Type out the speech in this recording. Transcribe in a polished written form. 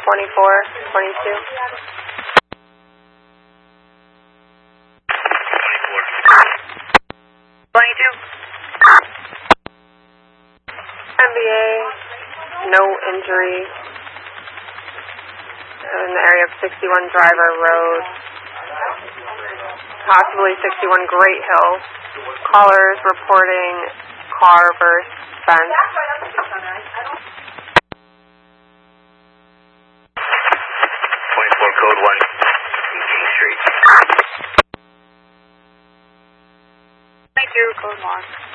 22. NBA, no injuries in the area of 61 Driver Road, possibly 61 Great Hill. Callers reporting car burst fence. 24 code 1, King Street. 22 code 1.